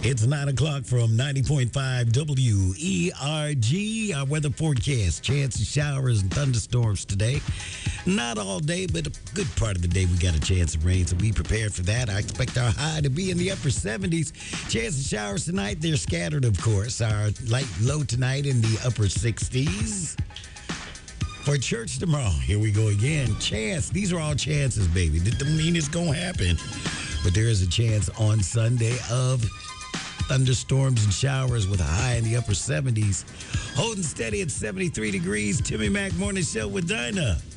It's 9 o'clock from 90.5 WERG. Our weather forecast. Chance of showers and thunderstorms today. Not all day, but a good part of the day we got a chance of rain, so be prepared for that. I expect our high to be in the upper 70s. Chance of showers tonight, they're scattered, of course. Our light low tonight in the upper 60s. For church tomorrow, here we go again. Chance. These are all chances, baby. That doesn't mean it's going to happen. But there is a chance on Sunday of thunderstorms and showers with a high in the upper 70s. Holding steady at 73 degrees. Timmy Mac Morning Show with Dinah.